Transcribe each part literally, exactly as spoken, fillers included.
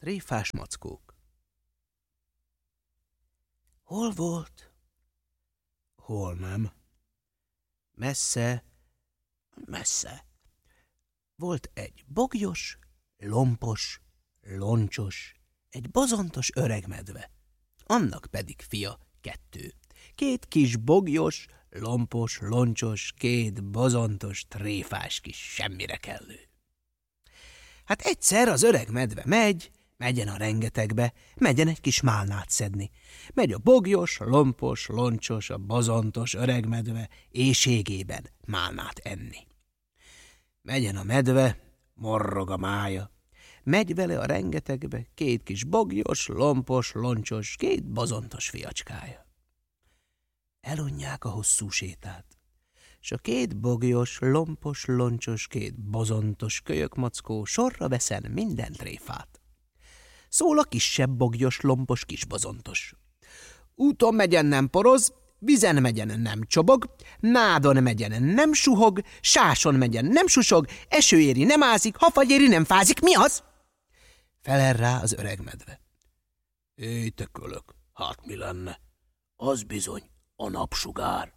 Tréfás mackók. Hol volt? Hol nem? Messze, messze. Volt egy bogyos, lompos, loncsos, egy bozontos öreg medve. Annak pedig fia kettő. Két kis bogyos, lompos, loncsos, két bozontos, tréfás kis semmire kellő. Hát egyszer az öreg medve megy, megyen a rengetegbe, megyen egy kis málnát szedni. Megy a bogyos, lompos, loncsos, a bozontos öreg medve éhségében málnát enni. Megyen a medve, morrog a mája. Megy vele a rengetegbe két kis bogyos, lompos, loncsos, két bozontos fiacskája. Elunják a hosszú sétát, s a két bogyos, lompos, loncsos, két bozontos kölyökmackó sorra veszen minden tréfát. Szól a kisebb bogyos, lompos, kis bozontos. Úton megyen nem poroz, vizen megyen nem csobog, nádon megyen nem suhog, sáson megyen nem susog, eső éri nem ázik, hafagy éri nem fázik. Mi az? Felel rá az öreg medve. Éj, te kölök, hát mi lenne? Az bizony a napsugár.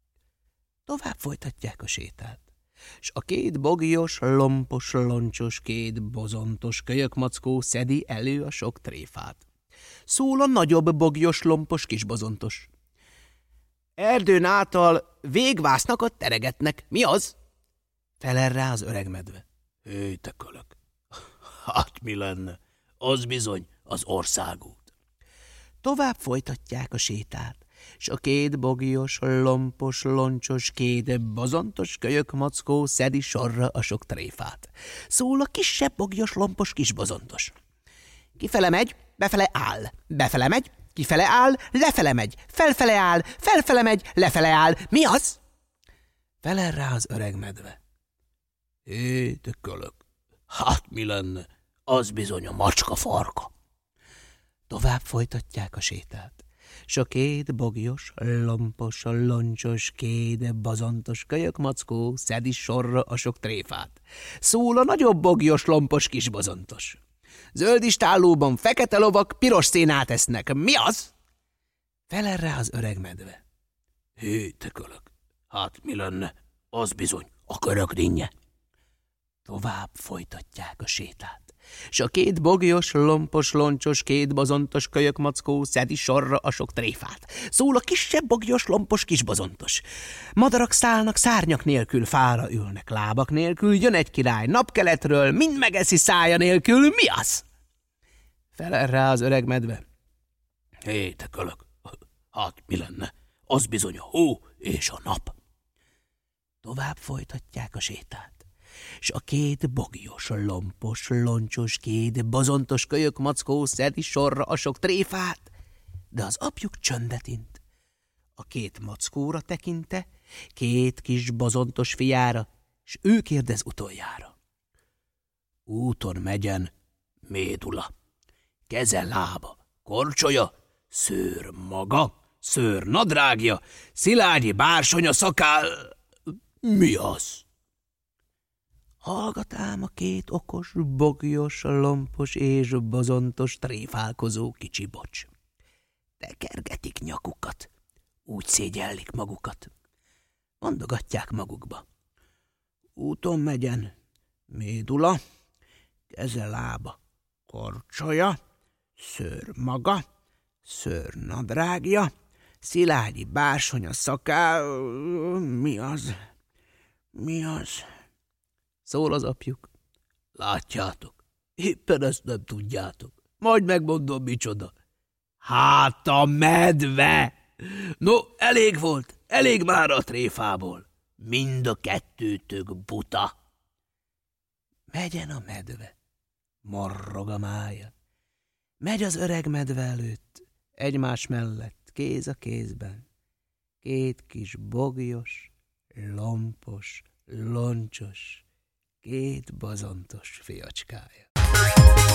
Tovább folytatják a sétát, s a két bogyos, lompos, loncsos, két bozontos kölyökmackó szedi elő a sok tréfát. Szól a nagyobb bogyos, lompos, kis bozontos. Erdőn által végvásznakat teregetnek. Mi az? Felel rá az öreg medve. Éj, te kölök, hát mi lenne? Az bizony az országút. Tovább folytatják a sétát, s a két bogyos, lompos, loncsos, két bozontos kölyökmackó szedi sorra a sok tréfát. Szól a kisebb bogyos, lompos, kis bozontos. Kifele megy, befele áll, befele megy, kifele áll, lefele megy, felfele áll, felfele megy, lefele áll. Mi az? Felel rá az öreg medve. Hé, te kölök, hát mi lenne? Az bizony a macska farka. Tovább folytatják a sétát, s a két bogyos, lompos, loncsos, két bozontos kölyökmackó szedi sorra a sok tréfát. Szól a nagyobb bogyos, lompos, kis bozontos. Zöld istállóban fekete lovak piros szénát esznek. Mi az? Felel rá az öreg medve. Hé, te kölök, hát mi lenne? Az bizony a körök dinnye. Tovább folytatják a sétát, s a két bogyos, lompos, loncsos, két bozontos kölyökmackó szedi sorra a sok tréfát. Szól a kisebb bogyos, lompos, kis bozontos. Madarak szállnak szárnyak nélkül, fára ülnek lábak nélkül, jön egy király napkeletről, mind megeszi szája nélkül. Mi az? Felel rá az öreg medve. Hé, te kölök, hát mi lenne? Az bizony a hó és a nap. Tovább folytatják a sétát, s a két bogyos, lompos, loncsos, két bozontos kölyökmackó szedi sorra a sok tréfát, de az apjuk csöndet int. A két mackóra tekinte, két kis bozontos fiára, s ő kérdez utoljára. Úton megyen médula, keze lába, korcsolya, szőr maga, szőr nadrágja, szilágyi bársonya szakál. Mi az? Hallgat ám a két okos, bogyos, lompos és bozontos tréfálkozó kicsi bocs. Tekergetik nyakukat, úgy szégyellik magukat. Mondogatják magukba. Úton megyen médula, keze lába, korcsolya, szőr maga, szőr nadrágja, szilágyi bársonya szakál. Mi az? Mi az? Szól az apjuk. Látjátok, éppen ezt nem tudjátok. Majd megmondom, micsoda. Hát a medve! No, elég volt, elég már a tréfából. Mind a kettőtök buta. Megyen a medve, morrog a mája. Megy az öreg medve előtt, egymás mellett, kéz a kézben. Két kis bogyos, lompos, loncsos, két bozontos fiacskája.